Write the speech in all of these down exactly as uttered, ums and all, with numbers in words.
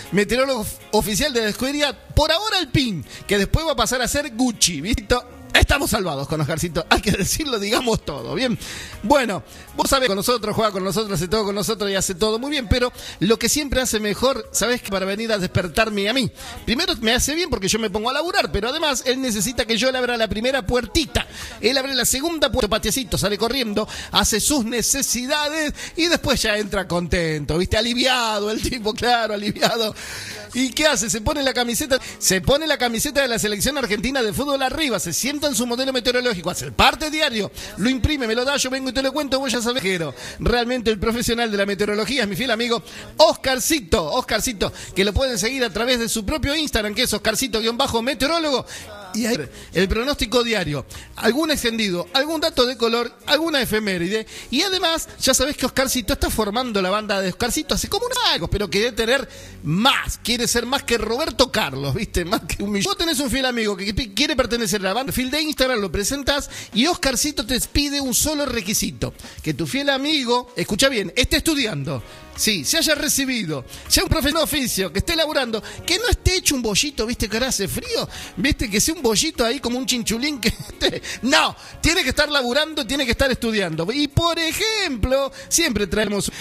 meteorólogo oficial de la escudería, por ahora Alpine, que después va a pasar a ser Gucci, ¿viste? Estamos salvados con Oscarcito, hay que decirlo, digamos todo, ¿bien? Bueno, vos sabés, con nosotros, juega con nosotros, hace todo con nosotros y hace todo muy bien, pero lo que siempre hace mejor, ¿sabés? Que para venir a despertarme a mí. Primero me hace bien porque yo me pongo a laburar, pero además él necesita que yo le abra la primera puertita. Él abre la segunda puerta, patiecito, sale corriendo, hace sus necesidades y después ya entra contento, ¿viste? Aliviado el tipo, claro, aliviado. ¿Y qué hace? Se pone la camiseta, se pone la camiseta de la selección argentina de fútbol arriba, se sienta en su modelo meteorológico, hace el parte diario, lo imprime, me lo da, yo vengo y te lo cuento, vos ya sabés que realmente el profesional de la meteorología es mi fiel amigo Oscarcito, Oscarcito, que lo pueden seguir a través de su propio Instagram, que es Oscarcito-meteorólogo. Y ahí el pronóstico diario, algún extendido, algún dato de color, alguna efeméride. Y además, ya sabés que Oscarcito está formando la banda de Oscarcito hace como unos años, pero quiere tener más, quiere ser más que Roberto Carlos, ¿viste? Más que un millón. Vos tenés un fiel amigo que quiere pertenecer a la banda, perfil de Instagram, lo presentás y Oscarcito te pide un solo requisito: que tu fiel amigo, escucha bien, esté estudiando. Sí, se haya recibido, sea un profesor de oficio, que esté laburando, que no esté hecho un bollito, ¿viste? Que ahora hace frío, ¿viste? Que sea un bollito ahí como un chinchulín que esté... No, tiene que estar laburando, tiene que estar estudiando. Y por ejemplo, siempre traemos...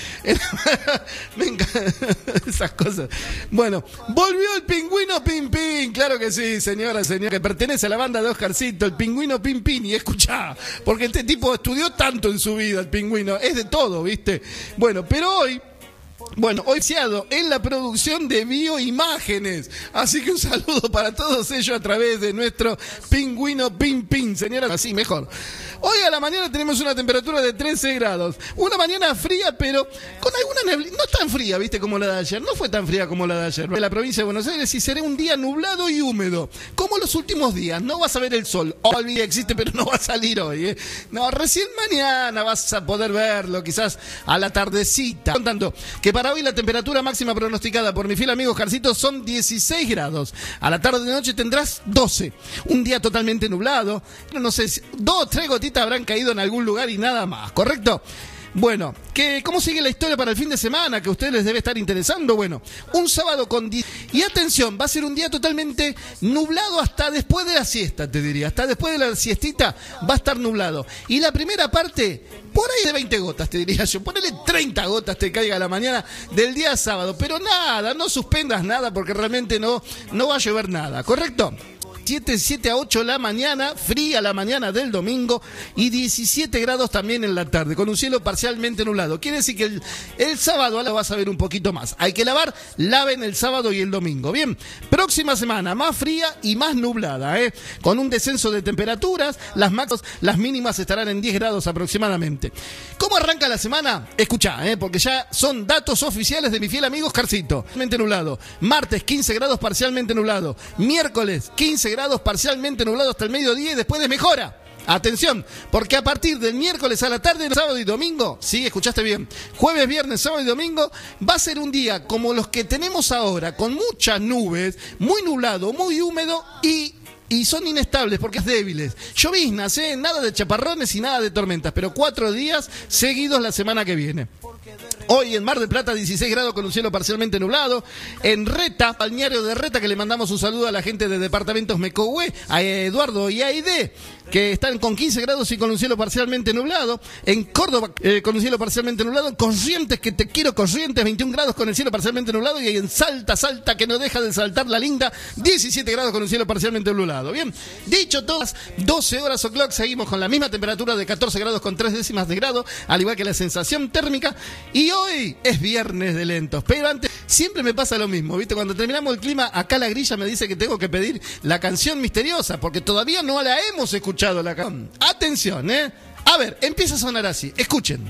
Venga, esas cosas. Bueno, volvió el pingüino Pin Pin, claro que sí, señora, señora, que pertenece a la banda de Oscarcito, el pingüino Pin Pin, y escuchá, porque este tipo estudió tanto en su vida, el pingüino, es de todo, ¿viste? Bueno, pero hoy... Bueno, hoy iniciado en la producción de bioimágenes, así que un saludo para todos ellos a través de nuestro pingüino Pin Pin, señora, así mejor. Hoy a la mañana tenemos una temperatura de trece grados, una mañana fría, pero con alguna neblina, no tan fría, viste, como la de ayer, no fue tan fría como la de ayer. En la provincia de Buenos Aires sí será un día nublado y húmedo, como los últimos días, no vas a ver el sol, hoy existe, pero no va a salir hoy, ¿eh? No, recién mañana vas a poder verlo, quizás a la tardecita. Contando que para hoy la temperatura máxima pronosticada por mi fiel amigo Oscarcito son dieciséis grados. A la tarde de noche tendrás doce. Un día totalmente nublado. No sé, si dos o tres gotitas habrán caído en algún lugar y nada más, ¿correcto? Bueno, que ¿cómo sigue la historia para el fin de semana? Que a ustedes les debe estar interesando. Bueno, un sábado con... Y atención, va a ser un día totalmente nublado hasta después de la siesta, te diría. Hasta después de la siestita va a estar nublado. Y la primera parte, por ahí de veinte gotas, te diría yo. Ponele treinta gotas te caiga a la mañana del día sábado. Pero nada, no suspendas nada porque realmente no, no va a llover nada, ¿correcto? siete a ocho la mañana, fría la mañana del domingo y diecisiete grados también en la tarde, con un cielo parcialmente nublado. Quiere decir que el, el sábado lo vas a ver un poquito más. Hay que lavar, laven el sábado y el domingo. Bien, próxima semana más fría y más nublada, ¿eh? Con un descenso de temperaturas, las máximas, las mínimas estarán en diez grados aproximadamente. ¿Cómo arranca la semana? Escuchá, ¿eh? Porque ya son datos oficiales de mi fiel amigo Oscarcito. Parcialmente nublado. Martes quince grados parcialmente nublado. Miércoles quince grados parcialmente nublado hasta el mediodía y después desmejora. Atención, porque a partir del miércoles a la tarde, sábado y domingo, sí, escuchaste bien, jueves, viernes, sábado y domingo, va a ser un día como los que tenemos ahora, con muchas nubes, muy nublado, muy húmedo y... Y son inestables porque es débiles. Lloviznas, ¿eh? Nada de chaparrones y nada de tormentas, pero cuatro días seguidos la semana que viene. Hoy en Mar del Plata dieciséis grados con un cielo parcialmente nublado. En Reta, balneario de Reta, que le mandamos un saludo a la gente de Departamentos Mecohue, a Eduardo y a Aide, que están con quince grados y con un cielo parcialmente nublado. En Córdoba, eh, con un cielo parcialmente nublado. Corrientes, que te quiero, Corrientes, veintiún grados con el cielo parcialmente nublado. Y en Salta, Salta, que no deja de saltar la linda, diecisiete grados con un cielo parcialmente nublado. Bien, dicho todas, doce horas o'clock, seguimos con la misma temperatura de catorce grados con tres décimas de grado, al igual que la sensación térmica. Y hoy es viernes de lentos, pero antes siempre me pasa lo mismo, ¿viste? Cuando terminamos el clima, acá la grilla me dice que tengo que pedir la canción misteriosa, porque todavía no la hemos escuchado la canción. Atención, ¿eh? A ver, empieza a sonar así, escuchen.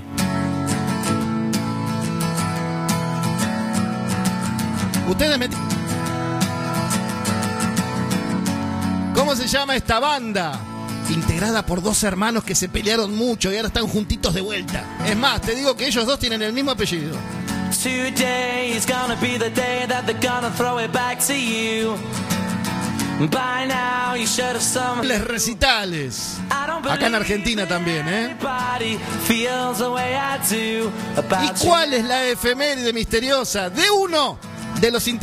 Ustedes me... ¿Cómo se llama esta banda? Integrada por dos hermanos que se pelearon mucho y ahora están juntitos de vuelta. Es más, te digo que ellos dos tienen el mismo apellido. Today is gonna be the day that they're gonna throw it back to you. By now you should have some... Les recitales. Acá en Argentina también, ¿eh? ¿Y cuál es la efeméride misteriosa de uno de los integrantes?